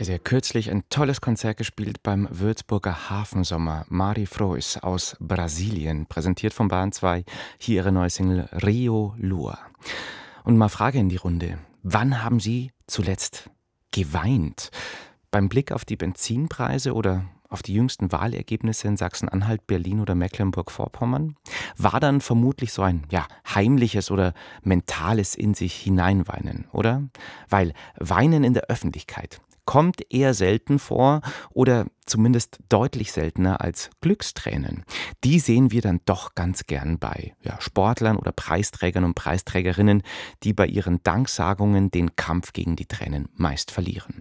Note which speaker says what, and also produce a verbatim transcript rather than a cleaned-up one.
Speaker 1: Sie hat kürzlich ein tolles Konzert gespielt beim Würzburger Hafensommer. Mari Frois aus Brasilien, präsentiert von Bayern zwei, hier ihre neue Single Rio Lua. Und mal Frage in die Runde. Wann haben Sie zuletzt geweint? Beim Blick auf die Benzinpreise oder auf die jüngsten Wahlergebnisse in Sachsen-Anhalt, Berlin oder Mecklenburg-Vorpommern? War dann vermutlich so ein ja, heimliches oder mentales in sich hineinweinen, oder? Weil Weinen in der Öffentlichkeit kommt eher selten vor oder zumindest deutlich seltener als Glückstränen. Die sehen wir dann doch ganz gern bei ja, Sportlern oder Preisträgern und Preisträgerinnen, die bei ihren Danksagungen den Kampf gegen die Tränen meist verlieren.